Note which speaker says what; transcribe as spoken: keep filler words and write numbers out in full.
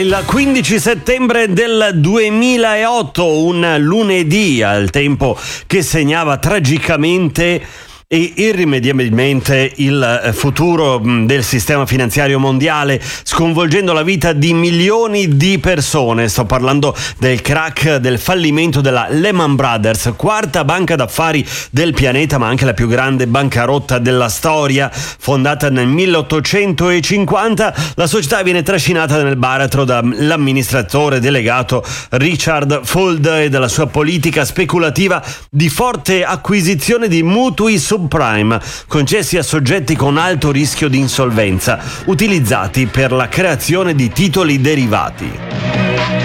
Speaker 1: il quindici settembre del duemilaotto, un lunedì, al tempo che segnava tragicamente e irrimediabilmente il futuro del sistema finanziario mondiale, sconvolgendo la vita di milioni di persone. Sto parlando del crack, del fallimento della Lehman Brothers, quarta banca d'affari del pianeta, ma anche la più grande bancarotta della storia. Fondata nel milleottocentocinquanta, la società viene trascinata nel baratro dall'amministratore delegato Richard Fuld e dalla sua politica speculativa di forte acquisizione di mutui subprime concessi a soggetti con alto rischio di insolvenza, utilizzati per la creazione di titoli derivati.